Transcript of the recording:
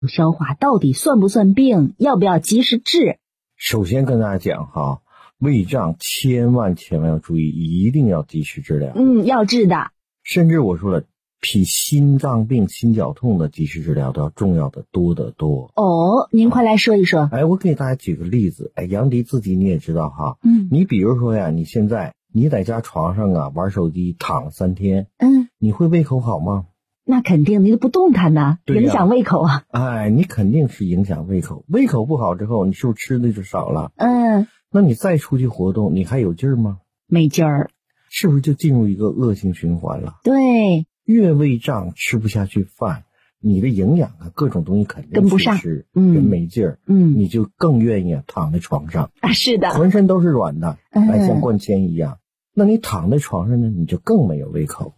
消化到底算不算病，要不要及时治？ 首先跟大家讲哈，胃胀千万要注意，一定要及时治疗。 要治的。 甚至我说了，比心脏病、心绞痛的及时治疗都要重要的多得多。 哦，您快来说一说。 我给大家举个例子。杨迪自己你也知道哈，你比如说呀，你现在你在家床上啊玩手机躺3天，你会胃口好吗？ 那肯定，你都不动弹呢，影响胃口啊。 你肯定是影响胃口，胃口不好之后，你是不是吃的就少了？那你再出去活动，你还有劲儿吗？ 没劲儿， 是不是就进入一个恶性循环了？ 对， 越胃胀吃不下去饭，你的营养啊各种东西肯定跟不上， 人没劲儿，你就更愿意躺在床上是的， 浑身都是软的，像灌铅一样。那你躺在床上呢，你就更没有胃口。